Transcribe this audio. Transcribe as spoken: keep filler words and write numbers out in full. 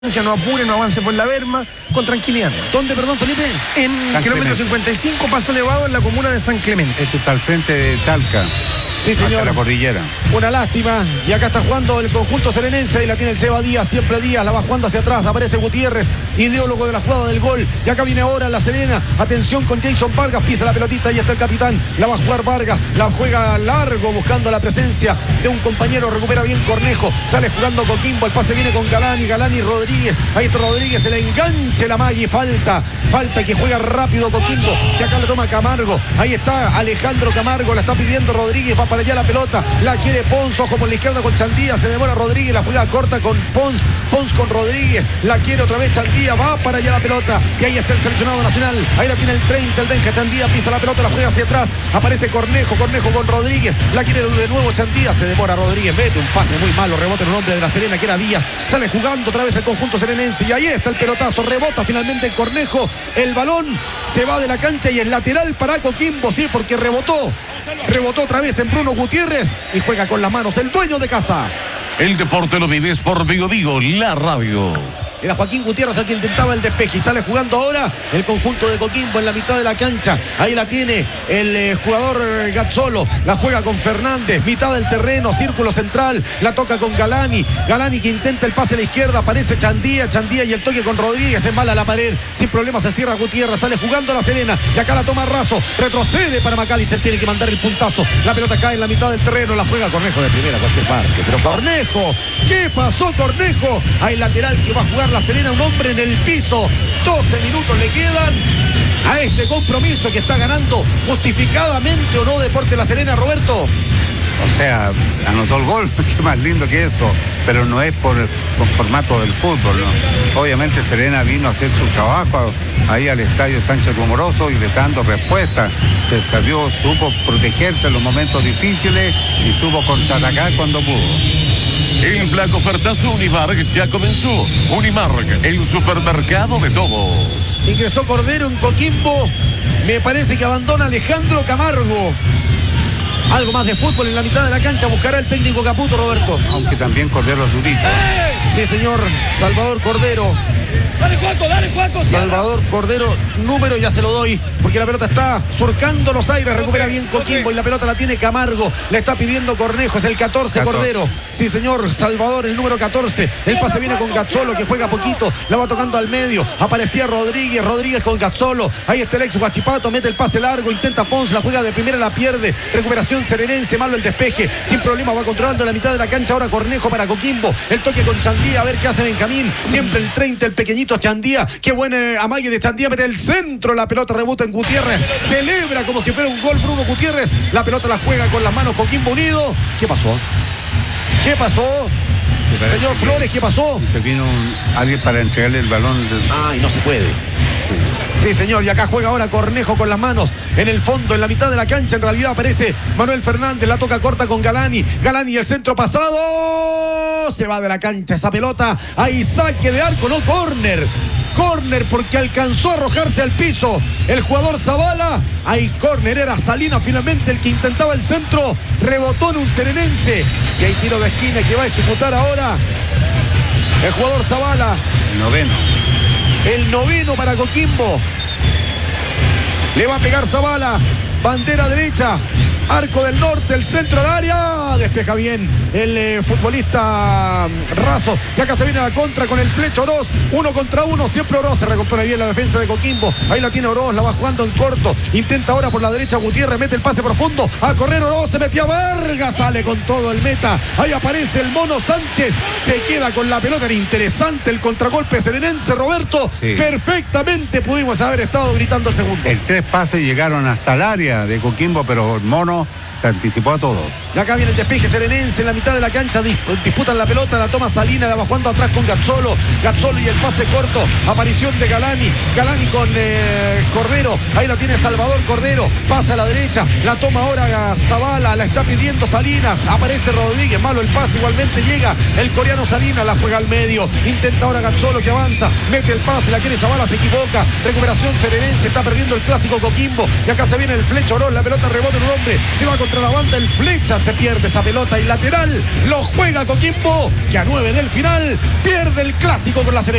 no apure, no avance por la berma, con tranquilidad. ¿Dónde, perdón, Felipe? En San kilómetro Clemente. cincuenta y cinco, Paso Elevado, en la comuna de San Clemente. Esto está al frente de Talca. Sí, señor. Hacia la cordillera. Una lástima. Y acá está jugando el conjunto serenense y la tiene el Seba Díaz, siempre Díaz, la va jugando hacia atrás. Aparece Gutiérrez, ideólogo de la jugada del gol. Y acá viene ahora la Serena. Atención con Jason Vargas, pisa la pelotita, y está el capitán. La va a jugar Vargas, la juega largo buscando la presencia de un compañero. Recupera bien Cornejo, sale jugando Coquimbo. El pase viene con Galani, Galani Rodríguez. Ahí está Rodríguez, el enganche, la Magui. Falta, falta que juega rápido Coquimbo. Y acá la toma Camargo. Ahí está Alejandro Camargo, la está pidiendo Rodríguez. Va para allá la pelota, la quiere Pons, ojo por la izquierda con Chandía, se demora Rodríguez, la juega corta con Pons, Pons con Rodríguez, la quiere otra vez Chandía, va para allá la pelota, y ahí está el seleccionado nacional, ahí la tiene el treinta, el Benja Chandía, pisa la pelota, la juega hacia atrás, aparece Cornejo, Cornejo con Rodríguez, la quiere de nuevo Chandía, se demora Rodríguez, mete un pase muy malo, rebota en un hombre de la Serena que era Díaz, sale jugando otra vez el conjunto serenense, y ahí está el pelotazo, rebota finalmente en Cornejo, el balón se va de la cancha y es lateral para Coquimbo, sí, porque rebotó, rebotó otra vez en Bruno Gutiérrez y juega con las manos el dueño de casa. El deporte lo vives por Vigo Vigo, la radio. Era Joaquín Gutiérrez el que intentaba el despeje y sale jugando ahora el conjunto de Coquimbo en la mitad de la cancha. Ahí la tiene el eh, jugador eh, Gazzolo, la juega con Fernández, mitad del terreno, círculo central, la toca con Galani, Galani que intenta el pase a la izquierda, aparece Chandía, Chandía y el toque con Rodríguez, embala la pared, sin problema se cierra Gutiérrez, sale jugando la Serena y acá la toma Razo, retrocede para McAllister, tiene que mandar el puntazo, la pelota cae en la mitad del terreno, la juega Cornejo de primera a cualquier parte, pero Cornejo, ¿qué pasó Cornejo? Hay lateral que va a jugar la Serena, un hombre en el piso, doce minutos le quedan a este compromiso que está ganando justificadamente o no Deporte La Serena, Roberto. O sea, anotó el gol, qué más lindo que eso, pero no es por el por formato del fútbol, ¿no? Obviamente Serena vino a hacer su trabajo ahí al estadio Sánchez Rumoroso y le está dando respuesta. Se sabió, supo protegerse en los momentos difíciles y supo contraatacar cuando pudo. El flaco ofertazo Unimark ya comenzó. Unimark, el supermercado de todos. Ingresó Cordero en Coquimbo, me parece que abandona Alejandro Camargo. Algo más de fútbol en la mitad de la cancha, buscará el técnico Caputo, Roberto. Aunque también Cordero es durito. Sí, señor, Salvador Cordero. Dale, Juaco, dale, Juaco. Salvador Cordero, número ya se lo doy, porque la pelota está surcando los aires, recupera bien Coquimbo y la pelota la tiene Camargo, la está pidiendo Cornejo, es el catorce, catorce. Cordero. Sí, señor, Salvador, el número catorce. El pase viene con Gazzolo, que juega poquito, la va tocando al medio, aparecía Rodríguez, Rodríguez con Gazzolo, ahí está el ex Guachipato, mete el pase largo, intenta Pons, la juega de primera, la pierde, recuperación serenense, malo el despeje, sin problema, va controlando la mitad de la cancha, ahora Cornejo para Coquimbo, el toque con Chandía, a ver qué hace Benjamín, siempre el treinta, el pequeñito Chandía, qué buen eh, amague de Chandía, mete el centro, la pelota rebota en Gutiérrez, celebra como si fuera un gol Bruno Gutiérrez, la pelota la juega con las manos Coquimbo Unido. ¿Qué pasó? ¿Qué pasó? Señor Flores, ¿qué pasó? Que vino un, alguien para entregarle el balón. De... Ay, no se puede. Sí, señor, y acá juega ahora Cornejo con las manos en el fondo, en la mitad de la cancha. En realidad aparece Manuel Fernández, la toca corta con Galani. Galani, el centro pasado. Se va de la cancha esa pelota. Ahí saque de arco, no córner. Córner porque alcanzó a arrojarse al piso el jugador Zavala. Ahí córner, era Salinas finalmente el que intentaba el centro. Rebotó en un serenense. Y hay tiro de esquina que va a ejecutar ahora el jugador Zavala. El noveno. El noveno para Coquimbo. Le va a pegar Zavala. Bandera derecha. Arco del norte, el centro del área. Despeja bien el eh, futbolista Razo. Y acá se viene a la contra con el Flecho Oroz. Uno contra uno. Siempre Oroz se recompone bien la defensa de Coquimbo. Ahí la tiene Oroz, la va jugando en corto. Intenta ahora por la derecha Gutiérrez. Mete el pase profundo. A correr Oroz. Se metió a Vargas. Sale con todo el meta. Ahí aparece el Mono Sánchez. Se queda con la pelota. Era interesante el contragolpe serenense, Roberto. Sí. Perfectamente pudimos haber estado gritando el segundo. En tres pases llegaron hasta el área de Coquimbo, pero el Mono se anticipó a todos. Y acá viene el despeje serenense en la mitad de la cancha. Disputan la pelota, la toma Salinas, la va jugando atrás con Gazzolo. Gazzolo y el pase corto. Aparición de Galani. Galani con eh, Cordero. Ahí la tiene Salvador Cordero. Pasa a la derecha. La toma ahora Zavala. La está pidiendo Salinas. Aparece Rodríguez. Malo el pase. Igualmente llega el coreano Salinas. La juega al medio. Intenta ahora Gazzolo que avanza. Mete el pase. La quiere Zavala. Se equivoca. Recuperación serenense. Está perdiendo el clásico Coquimbo. Y acá se viene el Flecho Oroz. La pelota rebota en un hombre. Se va con contra la banda, el Flecha se pierde esa pelota y lateral lo juega Coquimbo, que a nueve del final pierde el clásico con la Serena.